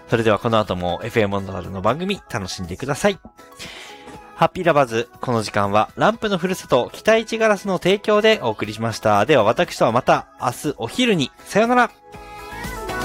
それではこの後も FM モンタルの番組楽しんでください。ハッピーラバーズ、この時間はランプのふるさと北一ガラスの提供でお送りしました。では私とはまた明日お昼に。さよなら。